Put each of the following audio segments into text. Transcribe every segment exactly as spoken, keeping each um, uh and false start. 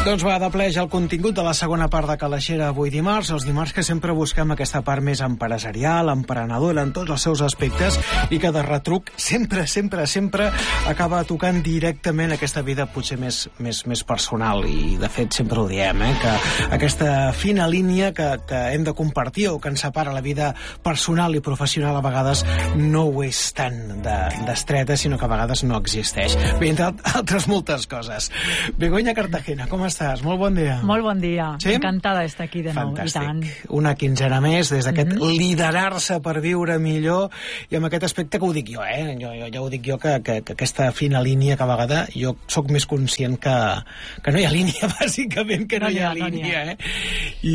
Doncs va, de ple ja el contingut de la segona part de Calaixera avui dimarts, els dimarts que sempre busquem aquesta part més empresarial, emprenedora en tots els seus aspectes i que de retruc sempre, sempre, sempre acaba tocant directament aquesta vida potser més, més, més personal i de fet sempre ho diem, eh? Que aquesta fina línia que, que hem de compartir o que ens separa la vida personal i professional a vegades no ho és tant d'estreta, de, sinó que a vegades no existeix. Bé, entre altres moltes coses. Begoña Cartagena, com estàs? Molt bon dia. Molt bon dia. Sí? Encantada d'estar aquí de nou. Fantàstic. I tant. Una quinzena més des d'aquest Mm-hmm. liderar-se per viure millor i amb aquest aspecte que ho dic jo, eh? Jo, jo, ja ho dic jo, que, que, que aquesta fina línia que a vegada jo sóc més conscient que, que no hi ha línia, bàsicament, que no, no hi ha, ha línia, no eh? I,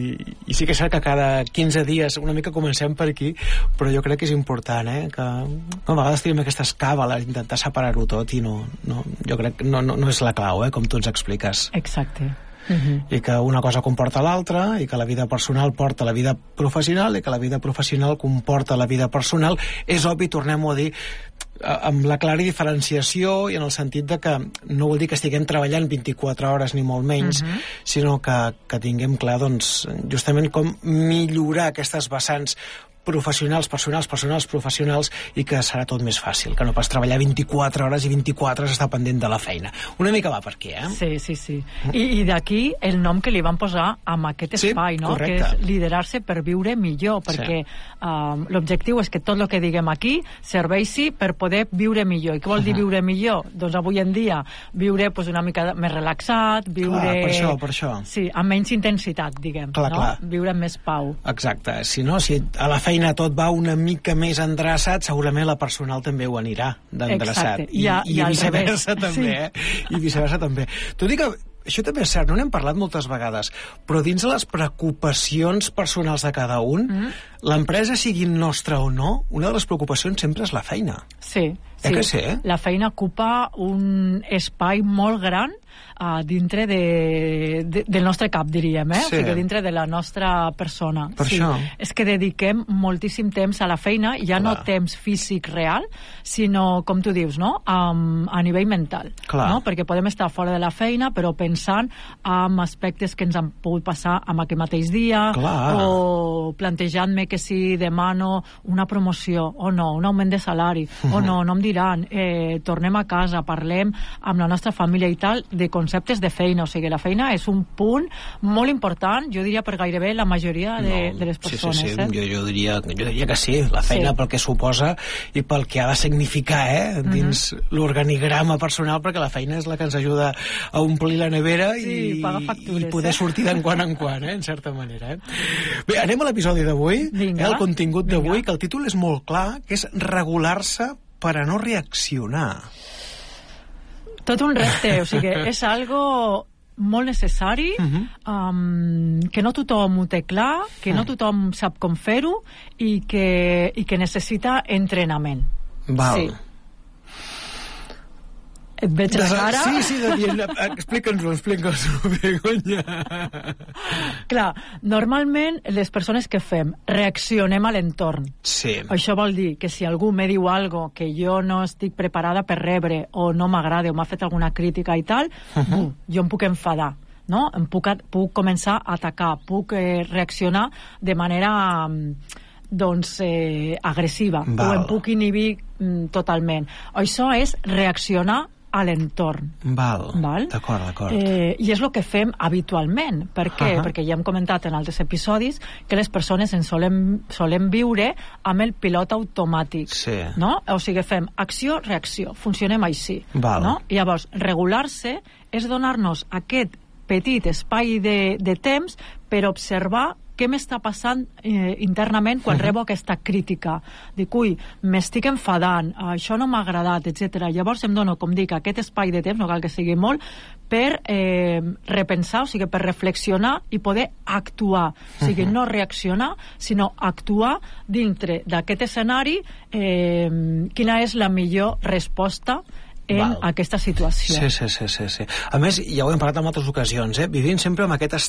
I sí que és cert que cada quinze dies una mica comencem per aquí, però jo crec que és important, eh? Que no, a vegades tenim aquestes càbales, intentar separar-ho tot i no, no, jo crec que no, no, no és la clau, eh? Com tu ens expliques. Exacte. Uh-huh. I que una cosa comporta l'altra, i que la vida personal porta la vida professional, i que la vida professional comporta la vida personal. És obvi, tornem-ho a dir, amb la clara diferenciació i en el sentit de que no vol dir que estiguem treballant vint-i-quatre hores ni molt menys, uh-huh. sinó que, que tinguem clar, doncs, justament com millorar aquestes vessants professionals, personals, personals, professionals, i que serà tot més fàcil, que no pas treballar vint-i-quatre hores i vint-i-quatre hores estar pendent de la feina. Una mica va per aquí, eh? Sí, sí, sí. I, i d'aquí el nom que li van posar amb aquest sí, espai, no? Correcte. Que és liderar-se per viure millor, perquè sí. um, l'objectiu és que tot el que diguem aquí serveixi per poder viure millor. I què vol dir uh-huh. viure millor? Doncs avui en dia viure pues, una mica més relaxat, viure... Clar, per això, per això. Sí, amb menys intensitat, diguem. Clar, no? clar. Viure amb més pau. Exacte. Si no, si a la feina tot va una mica més endreçat, segurament la personal també ho anirà d'endreçat. I, ja, i, i viceversa també, sí. eh? I viceversa també. T'ho dic que això també és cert, no n'hem parlat moltes vegades, però dins de les preocupacions personals de cada un, mm. l'empresa sigui nostra o no, una de les preocupacions sempre és la feina. Sí, eh sí. Que sí, eh? La feina ocupa un espai molt gran uh, dintre de, de, del nostre cap, diríem, eh? Sí. O sigui, dintre de la nostra persona. Per sí. això. És que dediquem moltíssim temps a la feina, ja Clar. No temps físic real, sinó, com tu dius, no? Um, a nivell mental. Clar. No? Perquè podem estar fora de la feina, però pensant en aspectes que ens han pogut passar amb aquell mateix dia, Clar. O plantejant-me que si demano una promoció, o no, un augment de salari, o no, no em diran, eh, tornem a casa, parlem amb la nostra família i tal, de conceptes de feina. O sigui, la feina és un punt molt important, jo diria per gairebé la majoria de, no, de les persones. Sí, sí, sí. Eh? Jo, jo, diria, jo diria que sí, la feina sí. pel que suposa i pel que ha de significar eh, dins uh-huh. l'organigrama personal, perquè la feina és la que ens ajuda a omplir la nevera sí, i, factures, i poder eh? sortir d'en quan en quan, eh, en certa manera. Eh? Bé, anem a l'episodi d'avui, eh, el contingut d'avui, que el títol és molt clar, que és regular-se per a no reaccionar. Tot un repte, o sigui, és algo molt necessari, uh-huh. um, que no tothom ho té clar, que no tothom sap com fer-ho i que, i que necessita entrenament. Val. Sí. Et veig la cara? Sí, sí, de... explica'ns-ho, explica'ns-ho, Begoña. Clar, normalment les persones que fem reaccionem a l'entorn. Sí. Això vol dir que si algú me diu algo que jo no estic preparada per rebre o no m'agrada o m'ha fet alguna crítica i tal, uh-huh. uh, jo em puc enfadar, no? Em puc, puc començar a atacar, puc eh, reaccionar de manera doncs, eh, agressiva. Val. O em puc inhibir mm, totalment. Això és reaccionar a l'entorn. Val, Val? d'acord, d'acord. Eh, I és el que fem habitualment. Per què? Uh-huh. Perquè ja hem comentat en altres episodis que les persones ens solem, solem viure amb el pilot automàtic. Sí. No? O sigui, fem acció-reacció. Funcionem així. Val. No? I llavors, regular-se és donar-nos aquest petit espai de, de temps per observar què m'està passant eh, internament quan uh-huh. rebo aquesta crítica. Dic, ui, m'estic enfadant, això no m'ha agradat, etcètera. Llavors em dono, com dic, aquest espai de temps, no cal que sigui molt, per eh, repensar, o sigui, per reflexionar i poder actuar. O sigui, uh-huh. no reaccionar, sinó actuar dintre d'aquest escenari, eh, quina és la millor resposta en Val. Aquesta situació. Sí, sí, sí, sí, sí. A més, ja ho hem parlat en altres ocasions, eh? Vivim sempre en aquest estat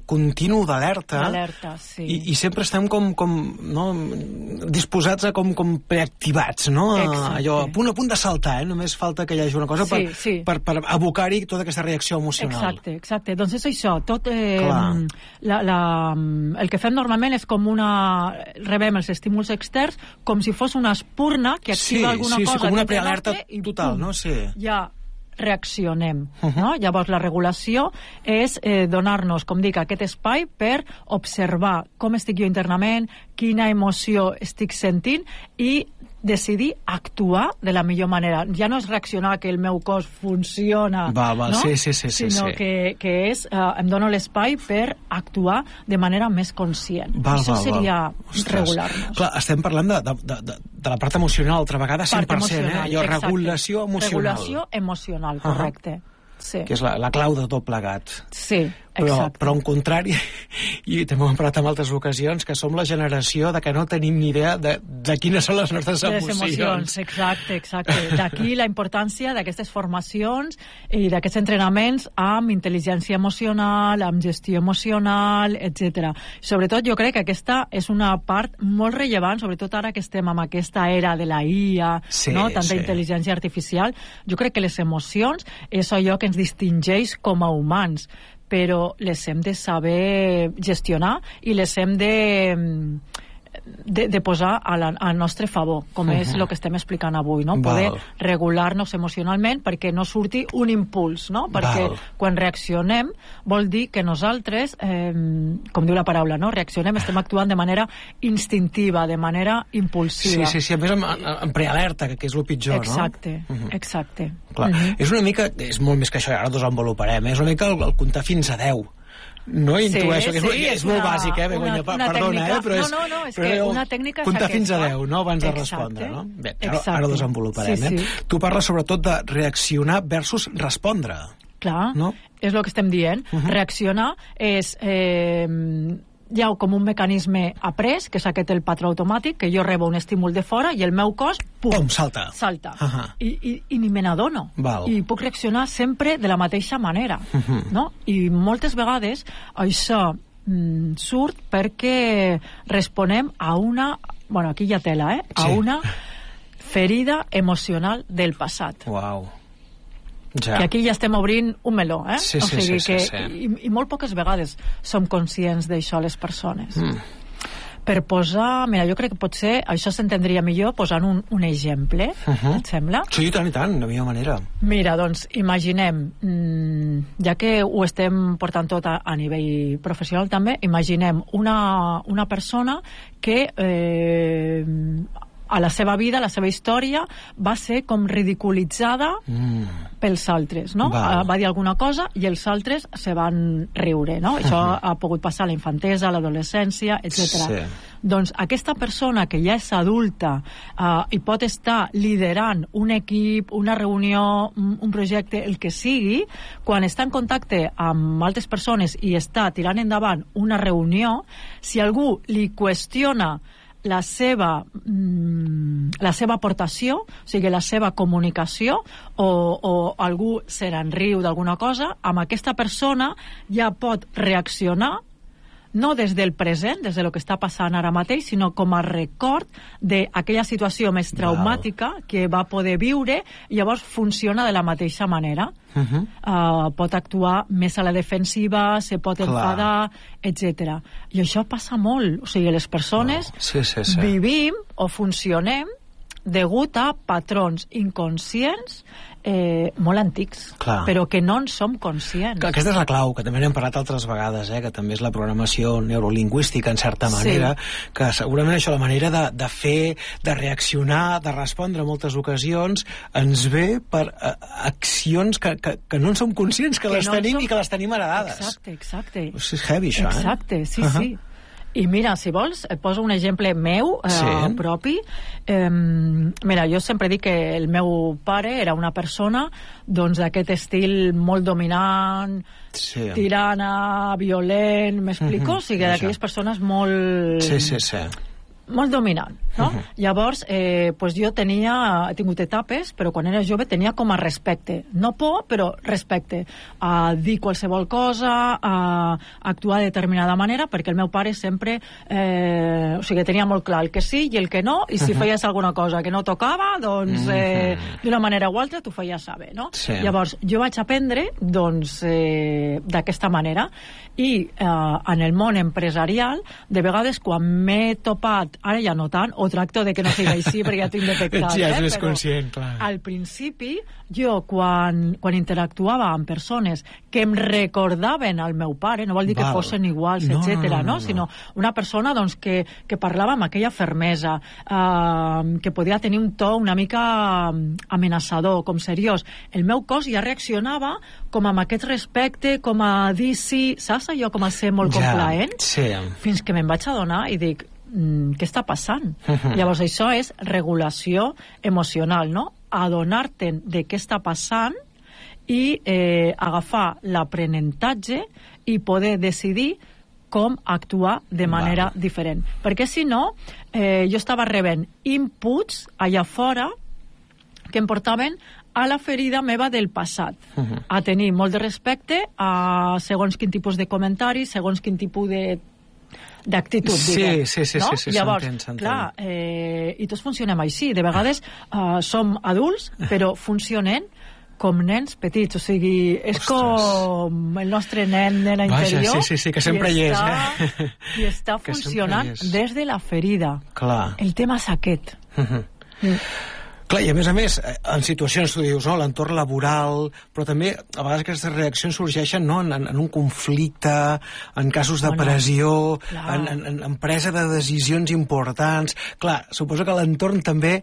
continu d'alerta. D'alerta, sí. I, I sempre estem com, com no, disposats a com, com preactivats, no? Exacte. Allò, a punt, a punt de saltar, eh? Només falta que hi hagi una cosa sí, per, sí. per, per abocar-hi tota aquesta reacció emocional. Exacte, exacte. Doncs és això. Tot, eh, Clar. la, la, el que fem normalment és com una... Rebem els estímuls externs com si fos una espurna que activa sí, alguna sí, cosa. Sí, com una dintre prealerta nostre i total, pum, no? Sí. Ja reaccionem. Uh -huh. No? Llavors, la regulació és eh, donar-nos, com dic, aquest espai per observar com estic jo internament, quina emoció estic sentint i decidir actuar de la millor manera. Ja no és reaccionar que el meu cos funciona, val, val. no? Sí, sí, sí, sí, sinó sí. que, que és, eh, em dono l'espai per actuar de manera més conscient. Val, Això val, seria val. regular-nos. Clar, estem parlant de, de, de, de la part emocional, altra vegada cent per cent, eh? Allò, exacte. regulació emocional. Regulació emocional, correcte. Uh -huh. Sí. Que és la, la clau de tot plegat. Sí, però, exacte. però en contrari, i també ho hem parlat en altres ocasions, que som la generació de que no tenim ni idea de, de quines són les nostres de les emocions. emocions. Exacte, exacte. D'aquí la importància d'aquestes formacions i d'aquests entrenaments amb intel·ligència emocional, amb gestió emocional, etcètera. Sobretot jo crec que aquesta és una part molt rellevant, sobretot ara que estem amb aquesta era de la I A, sí, no? Tanta sí. intel·ligència artificial. Jo crec que les emocions és allò que ens distingeix com a humans, però les hem de saber gestionar i les hem de, de, de posar a la, al nostre favor, com uh -huh. és el que estem explicant avui, no? Poder Val. regular-nos emocionalment perquè no surti un impuls, no? Perquè Val. quan reaccionem vol dir que nosaltres, eh, com diu la paraula, no? Reaccionem, estem actuant de manera instintiva, de manera impulsiva. Sí, sí, sí, a més en, en prealerta, que, que és el pitjor, exacte, no? Uh -huh. exacte. Clar, uh -huh. És una mica, és molt més que això, ara ho desenvoluparem, eh? És una mica el, el comptar fins a deu. No intueixo, sí, que és, sí, és, és molt una, bàsic, eh, Begoña? Una, una Perdona, tècnica, eh, però és... No, no, no, és però que una tècnica és comptar fins a aquesta. deu, no?, abans de Exacte. respondre, no? Bé, ara, Exacte. ara ho desenvoluparem, sí, sí. eh? Tu parles sobretot de reaccionar versus respondre. Clar, no? És el que estem dient. Uh -huh. Reaccionar és... Eh, hi ha com un mecanisme après, que és aquest el patró automàtic, que jo rebo un estímul de fora i el meu cos, pum, pum salta. salta. Uh -huh. I, i, I ni me n'adono. I puc reaccionar sempre de la mateixa manera. Uh -huh. No? I moltes vegades això mm, surt perquè responem a una... Bueno, aquí hi ha tela, eh? A sí. una ferida emocional del passat. Uau. Ja. Que aquí ja estem obrint un meló, eh? Sí, o sí, sigui sí, que, sí, sí. I, I molt poques vegades som conscients d'això, les persones. Mm. Per posar... Mira, jo crec que potser això s'entendria millor posant un, un exemple, uh -huh. et sembla? Sí, tant i tant, de millor manera. Mira, doncs, imaginem, mmm, ja que ho estem portant tot a, a nivell professional també, imaginem una, una persona que... Eh, a la seva vida, a la seva història, va ser com ridiculitzada mm. pels altres, no? Va. va dir alguna cosa i els altres se van riure, no? Això uh -huh. ha pogut passar a la infantesa, a l'adolescència, etcètera. Sí. Doncs aquesta persona que ja és adulta uh, i pot estar liderant un equip, una reunió, un, un projecte, el que sigui, quan està en contacte amb altres persones i està tirant endavant una reunió, si algú li qüestiona la seva, mm, la seva aportació, o sigui, la seva comunicació, o, o algú se n'enriu d'alguna cosa, amb aquesta persona ja pot reaccionar no des del present, des del que està passant ara mateix, sinó com a record d'aquella situació més traumàtica wow. que va poder viure, i llavors funciona de la mateixa manera. Uh -huh. uh, pot actuar més a la defensiva, se pot Clar. enfadar, etcètera. I això passa molt. O sigui, les persones no. sí, sí, sí. vivim o funcionem degut a patrons inconscients eh, molt antics, Clar. però que no en som conscients. Clar, aquesta és la clau, que també n'hem parlat altres vegades, eh, que també és la programació neurolingüística, en certa manera, sí. que segurament això, la manera de, de fer, de reaccionar, de respondre en moltes ocasions, ens ve per uh, accions que, que, que no en som conscients, que, que les no tenim som... i que les tenim heredades. Exacte, exacte. O sigui, és heavy, això, exacte, eh? Exacte, sí, uh -huh. sí. I mira, si vols, et poso un exemple meu, eh, sí. propi. Eh, mira, jo sempre dic que el meu pare era una persona doncs d'aquest estil molt dominant, sí. tirana, violent, m'explico? Uh -huh. O sigui, d'aquelles persones molt... Sí, sí, sí. molt dominant, no? Uh-huh. Llavors, eh, pues jo tenia, he tingut etapes, però quan era jove tenia com a respecte. No por, però respecte. A dir qualsevol cosa, a actuar de determinada manera, perquè el meu pare sempre, eh, o sigui, tenia molt clar el que sí i el que no, i si uh-huh. feies alguna cosa que no tocava, doncs, eh, uh-huh. d'una manera o altra t'ho feies saber, no? Sí. Llavors, jo vaig aprendre, doncs, eh, d'aquesta manera, i eh, en el món empresarial, de vegades, quan m'he topat, ara ja no tant, o tracto de que no sigui així perquè ja tinc detectat, ja és eh? més Però conscient, clar. Al principi, jo quan, quan interactuava amb persones que em recordaven al meu pare, no vol dir Val. que fossin iguals, no, etcètera, no, no, no, no, sinó una persona doncs, que, que parlava amb aquella fermesa, eh, que podia tenir un to una mica amenaçador, com seriós. El meu cos ja reaccionava com amb aquest respecte, com a dir sí, saps allò, com a ser molt ja, complaent, sí. fins que me'n vaig adonar i dic, què està passant? Uh-huh. Llavors això és regulació emocional, no? Adonar-te'n de què està passant i eh, agafar l'aprenentatge i poder decidir com actuar de manera Val. diferent. Perquè si no, eh, jo estava rebent inputs allà fora que em portaven a la ferida meva del passat, uh-huh. a tenir molt de respecte a segons quin tipus de comentaris, segons quin tipus de d'actitud, sí, diguem. Sí, sí, no? sí, sí, Llavors, s'entén, s'entén. clar, eh, i tots funcionem així. De vegades uh, som adults, però funcionem com nens petits, o sigui, és Ostres. com el nostre nen, nena interior. Vaja, sí, sí, sí, que sempre hi és, eh? I està funcionant des de la ferida. Clar. El tema és aquest. Uh-huh. Mm. Clar, i a més a més, en situacions, tu dius, no, l'entorn laboral, però també a vegades aquestes reaccions sorgeixen no, en, en un conflicte, en casos de bueno, pressió, en, en, en presa de decisions importants. Clar, suposo que l'entorn també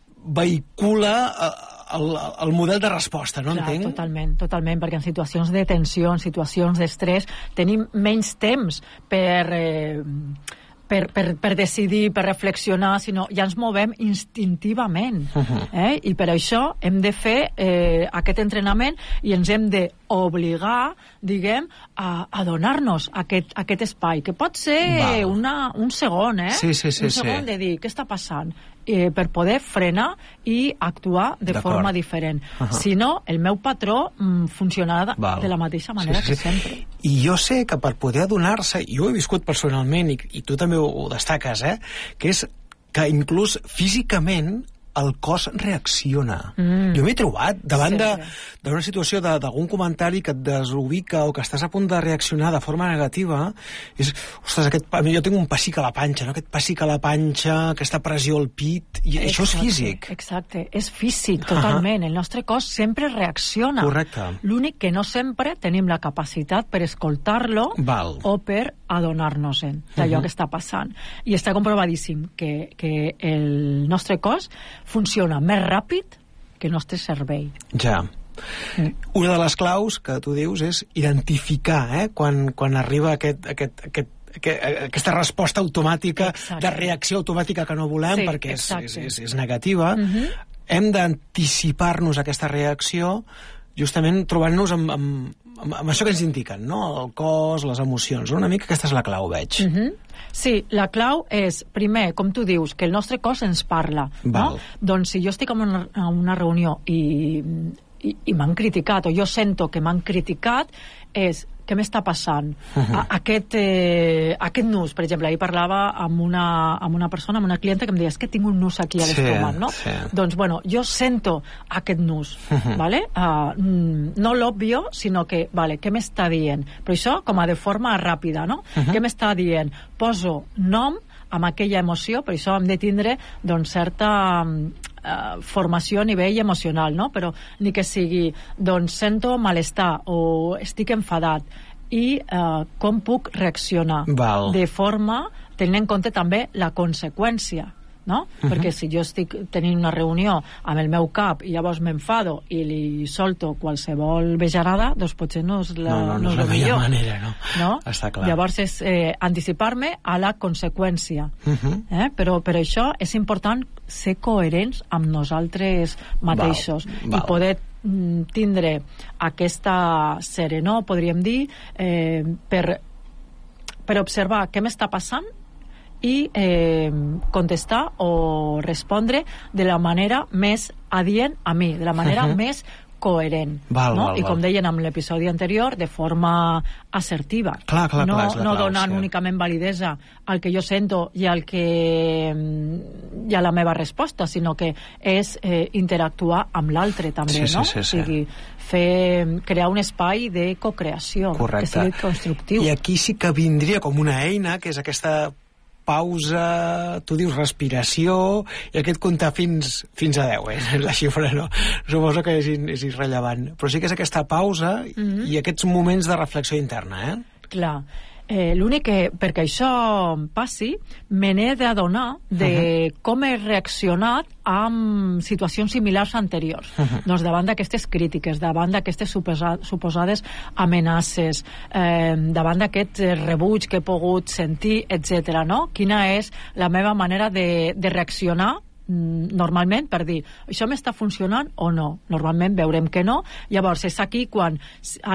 vehicula el, el model de resposta, no? Clar, entenc? Totalment, totalment, perquè en situacions de tensió, en situacions d'estrès, tenim menys temps per... Eh, Per, per, per decidir, per reflexionar, sinó ja ens movem instintivament. Uh-huh. eh? I per això hem de fer eh, aquest entrenament i ens hem d'obligar, diguem, a, a donar-nos aquest, aquest espai, que pot ser una, un segon, eh? Sí, sí, sí, un segon sí. de dir, què està passant? Eh, per poder frenar i actuar de forma diferent. Uh-huh. Si no, el meu patró mm, funcionarà Val. de la mateixa manera sí, sí, sí. que sempre. I jo sé que per poder adonar-se, jo ho he viscut personalment, i, i tu també ho, ho destaques, eh? que és que inclús físicament el cos reacciona. Mm. Jo m'he trobat davant sí, d'una situació d'algun comentari que et desubica o que estàs a punt de reaccionar de forma negativa. És, ostres, aquest, jo tinc un pessic a la panxa, no? Aquest pessic a la panxa, aquesta pressió al pit, i exacte, això és físic. Exacte, és físic, totalment. Uh-huh. El nostre cos sempre reacciona. Correcte. L'únic que no sempre tenim la capacitat per escoltar-lo Val. o per adonar-nos-en d'allò uh-huh. que està passant. I està comprovadíssim que, que el nostre cos funciona més ràpid que el nostre cervell. Ja. Mm. Una de les claus que tu dius és identificar, eh? quan, quan arriba aquest, aquest, aquest, aquest, aquesta resposta automàtica, exacte. de reacció automàtica que no volem, sí, perquè és, és, és, és negativa. Mm-hmm. Hem d'anticipar-nos aquesta reacció justament trobant-nos amb, amb, amb, amb això que ens indiquen, no? El cos, les emocions. Una mica aquesta és la clau, veig. Mm-hmm. Sí, la clau és, primer, com tu dius, que el nostre cos ens parla. Val. No? Doncs si jo estic en una, en una reunió i, i, i m'han criticat, o jo sento que m'han criticat, és què m'està passant? Uh-huh. Aquest, eh, aquest nus, per exemple, ahir parlava amb una, amb una persona, amb una clienta que em deia, és que tinc un nus aquí a l'estómac, no? Sí. Doncs, bueno, jo sento aquest nus, uh-huh. ¿vale? Uh, no l'òbvio, sinó que, vale, què m'està dient? Però això com a de forma ràpida, no? Uh-huh. Què m'està dient? Poso nom amb aquella emoció, per això hem de tindre, doncs, certa... Uh, formació a nivell emocional, no? Però ni que sigui, doncs sento malestar o estic enfadat i uh, com puc reaccionar Val. de forma tenint en compte també la conseqüència, no? Uh-huh. Perquè si jo estic tenint una reunió amb el meu cap i llavors m'enfado i li solto qualsevol vejarada, doncs potser no és la, no, no, no, no és la la millor manera, no? no? Està clar. Llavors és eh, anticipar-me a la conseqüència. Uh-huh. eh? Però per això és important ser coherents amb nosaltres mateixos val, val. i poder mm, tindre aquesta serenor, podríem dir, eh, per, per observar què m'està passant i eh, contestar o respondre de la manera més adient a mi, de la manera uh -huh. més coherent, val, no? val, I com val. deien en l'episodi anterior, de forma assertiva, clar, clar, no, clar, no clau, donant sí. únicament validesa al que jo sento i al que i a la meva resposta, sinó que és eh, interactuar amb l'altre també, sí, sí, no? sí, sí. O sigui, fer, crear un espai de cocreació, correcte. que sigui constructiu. I aquí sí que vindria com una eina, que és aquesta pausa, tu dius respiració, i aquest comptar fins, fins a deu, eh? La xifra no, suposo que és, in, és irrellevant, però sí que és aquesta pausa mm-hmm. i aquests moments de reflexió interna, eh? Clar. Eh, l'únic que, perquè això passi, me n'he d'adonar de uh-huh. com he reaccionat amb situacions similars anteriors. Uh-huh. Doncs davant d'aquestes crítiques, davant d'aquestes suposa, suposades amenaces, eh, davant d'aquest rebuig que he pogut sentir, etcètera. No? Quina és la meva manera de, de reaccionar normalment per dir, això m'està funcionant o no? Normalment veurem que no. Llavors és aquí quan